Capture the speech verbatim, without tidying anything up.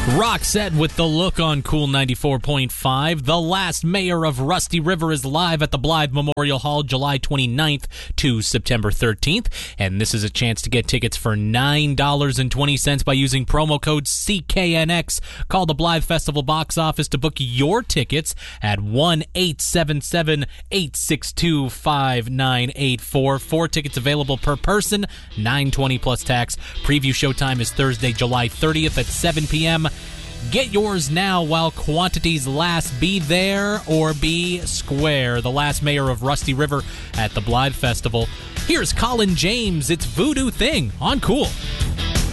Roxette with The Look on Cool ninety-four point five. The Last Mayor of Rusty River is live at the Blythe Memorial Hall July twenty-ninth to September thirteenth. And this is a chance to get tickets for nine dollars and twenty cents by using promo code C K N X. Call the Blythe Festival box office to book your tickets at one eight seven seven, eight six two, five nine eight four. Four tickets available per person, nine twenty plus tax. Preview showtime is Thursday, July thirtieth at seven p.m. Get yours now while quantities last. Be there or be square. The Last Mayor of Rusty River at the Blythe Festival. Here's Colin James. It's Voodoo Thing on Cool.